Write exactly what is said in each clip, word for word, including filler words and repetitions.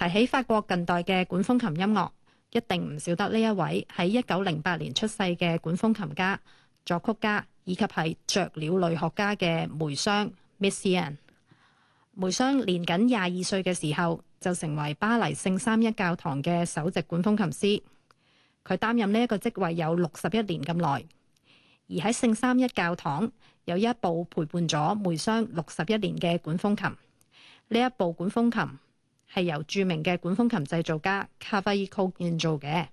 提起法國近代嘅管風琴音樂，一定唔少得呢一位喺一九零八年出世嘅管風琴家、作曲家以及係雀鳥類學家嘅梅湘 Messiaen。梅湘年僅廿二歲嘅時候就成為巴黎聖三一教堂嘅首席管風琴師，佢擔任呢一個職位有六十一年咁耐。而喺聖三一教堂有一部陪伴咗梅湘六十一年嘅管風琴，呢一部管風琴係由著名嘅管風琴製造家卡瓦伊科建造嘅。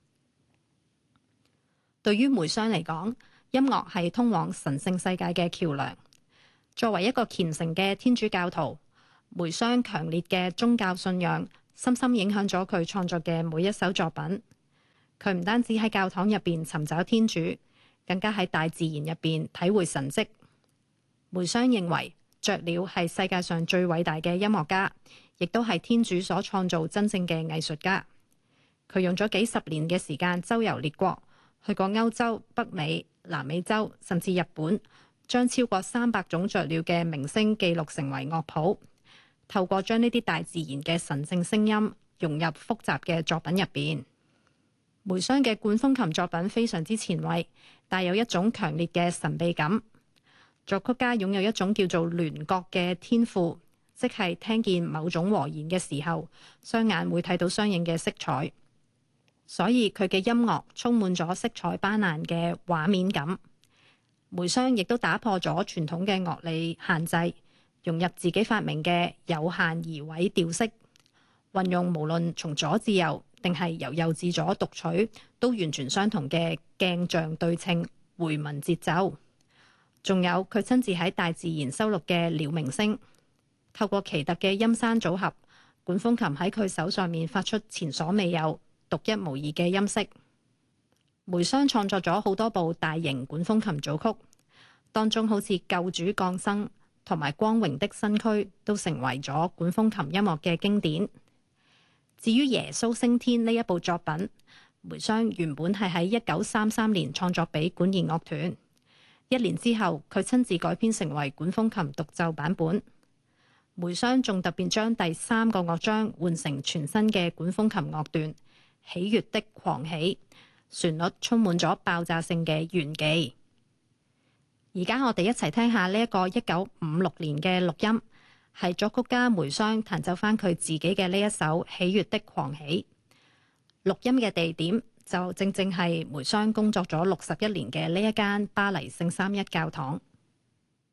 對於梅湘嚟講，音樂係通往神聖世界嘅橋樑。作為一個虔誠嘅天主教徒，梅湘強烈嘅宗教信仰深深影響咗佢創作嘅每一首作品。佢唔單止喺教堂入邊尋找天主，更加喺大自然入邊體會神蹟。梅湘認為雀鳥係世界上最偉大嘅音樂家，亦都係天主所創造真正嘅藝術家。佢用咗幾十年嘅時間周遊列國，去過歐洲、北美、南美洲，甚至日本，將超過三百種雀鳥嘅鳴聲記錄成為樂譜，透過將呢啲大自然嘅神聖聲音融入複雜嘅作品入邊。梅湘嘅管風琴作品非常之前衛，帶有一種強烈嘅神秘感。作曲家擁有一種叫做聯覺嘅天賦，即係聽見某種和弦嘅時候，雙眼會睇到相應嘅色彩，所以佢嘅音樂充滿咗色彩斑斕嘅畫面感。梅湘亦都打破咗傳統嘅樂理限制，融入自己發明嘅有限移位調式，運用無論從左至右定係由右至左讀取，都完全相同嘅鏡像對稱回紋節奏。仲有佢親自喺大自然收錄嘅鳥鳴聲，透過奇特嘅音山組合，管風琴喺佢手上面發出前所未有、獨一無二嘅音色。梅湘創作咗好多部大型管風琴組曲，當中好似救主降生同埋光榮的身軀都成為咗管風琴音樂嘅經典。至於耶穌升天呢一部作品，梅湘原本係喺一九三三年創作俾管弦樂團，一年之後佢親自改編成為管風琴獨奏版本。梅湘仲特別將第三個樂章換成全新嘅管風琴樂段，喜悅的狂喜，旋律充滿咗爆炸性嘅炫技。而家我哋一齊聽下呢一個一九五六年嘅錄音，係作曲家梅湘彈奏翻佢自己嘅呢一首喜悅的狂喜。錄音嘅地點就正正係梅湘工作咗六十一年嘅呢一間巴黎聖三一教堂。